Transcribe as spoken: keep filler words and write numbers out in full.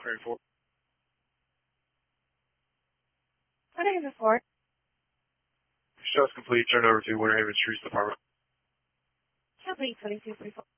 Clearing four. What is it for? Show's complete. Turn over to Winter Haven Streets Department. Complete twenty-two forty-four.